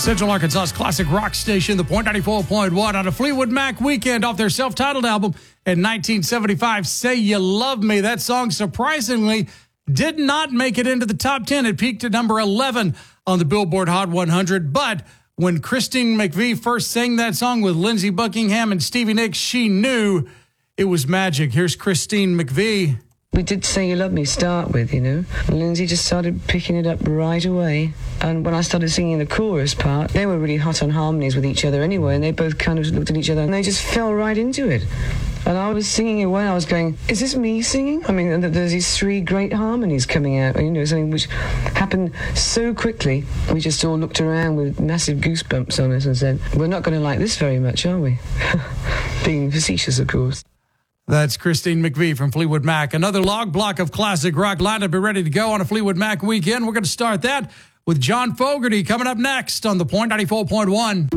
Central Arkansas's classic rock station, the Point 94.1, on a Fleetwood Mac weekend off their self-titled album in 1975, Say You Love Me. That song, surprisingly, did not make it into the top 10. It peaked at number 11 on the Billboard Hot 100. But when Christine McVie first sang that song with Lindsey Buckingham and Stevie Nicks, she knew it was magic. Here's Christine McVie. We did Say You Love Me start with, Lindsay just started picking it up right away. And when I started singing the chorus part, they were really hot on harmonies with each other anyway, and they both kind of looked at each other and they just fell right into it. And I was singing away, and I was going, is this me singing? I mean, and there's these three great harmonies coming out, something which happened so quickly. We just all looked around with massive goosebumps on us and said, we're not going to like this very much, are we? Being facetious, of course. That's Christine McVie from Fleetwood Mac. Another log block of classic rock lined up and ready to go on a Fleetwood Mac weekend. We're going to start that with John Fogerty coming up next on the Point 94.1.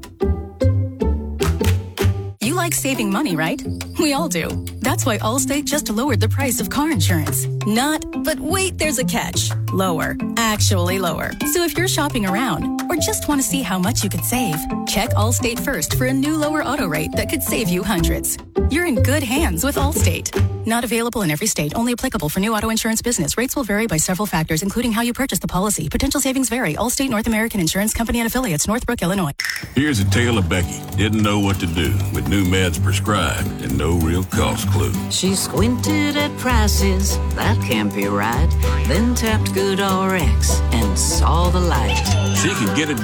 You like saving money, right? We all do. That's why Allstate just lowered the price of car insurance. But wait, there's a catch. Lower. Actually lower. So if you're shopping around or just want to see how much you could save, check Allstate first for a new lower auto rate that could save you hundreds. You're in good hands with Allstate. Not available in every state. Only applicable for new auto insurance business. Rates will vary by several factors, including how you purchase the policy. Potential savings vary. Allstate North American Insurance Company and Affiliates, Northbrook, Illinois. Here's a tale of Becky. Didn't know what to do with new meds prescribed and no real cost clue. She squinted at prices. That can't be right. Then tapped GoodRx and saw the light. She could get it